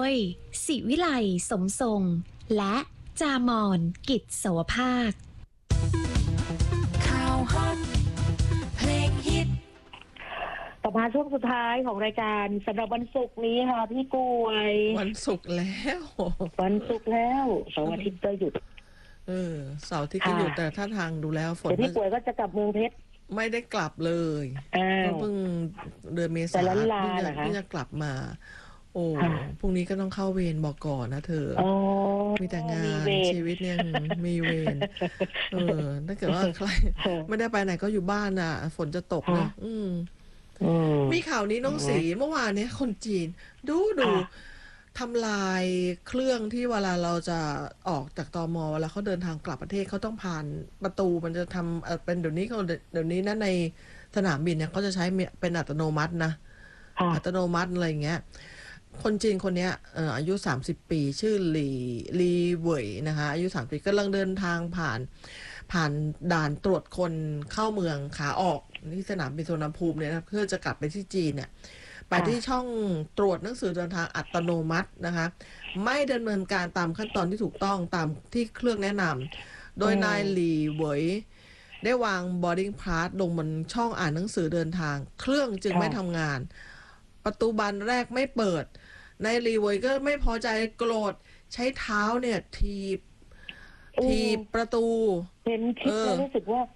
ยศิวิไลสมทรงและจามอนกิจโสภาคข่าวฮอตเพลงฮิตต่อมาช่วงสุดท้ายของรายการสำหรับวันศุกร์นี้ค่ะพี่กวยวันศุกร์แล้ววันศุกร์แล้วเสาร์อาทิตย์ก็หยุดเสาร์อาทิตย์ก็หยุดแต่ถ้าทางดูแล้วฝนเดี๋ยวพี่กวยก็จะกลับเมืองเพชรไม่ได้กลับเลยเพิ่งเดือนเมษาเพิ่งจะกลับมาโอ้พรุ่งนี้ก็ต้องเข้าเวรบอกก่อนนะเธอมีแต่งานชีวิตเนี่ยมีเวรถ้าเกิดว่าใครไม่ได้ไปไหนก็อยู่บ้านน่ะฝนจะตกนะมีข่าวนี้น้องสีเมื่อวานนี้คนจีนดูทำลายเครื่องที่เวลาเราจะออกจากตม.เวลาเขาเดินทางกลับประเทศเขาต้องผ่านประตูมันจะทำเป็นเดี๋ยวนี้นะในสนามบินเนี่ยเขาจะใช้เป็นอัตโนมัตินะอัตโนมัติอะไรอย่างเงี้ยคนจีนคนนี้อายุ30 ปีชื่อลีเหวยนะคะอายุ30 ปีกำลังเดินทางผ่านด่านตรวจคนเข้าเมืองขาออกที่สนามบินสุวรรณภูมิเนี่ยนะเพื่อจะกลับไปที่จีนเนี่ยไปที่ช่องตรวจหนังสือเดินทางอัตโนมัตินะคะไม่ดำเนินการตามขั้นตอนที่ถูกต้องตามที่เครื่องแนะนำโดยนายหลี่เหวยได้วาง boarding pass ลงบนช่องอ่านหนังสือเดินทางเครื่องจึงไม่ทำงานประตูบานแรกไม่เปิดนายหลี่เหวยก็ไม่พอใจโกรธใช้เท้าเนี่ยถีบประตูเห็นคลิปแล้วรู้สึกว่า